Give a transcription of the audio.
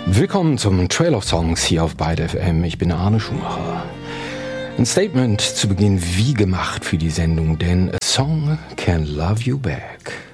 Willkommen zum Trail of Songs hier auf Byte FM. Ich bin Arne Schumacher. Ein Statement zu Beginn wie gemacht für die Sendung, denn a song can love you back.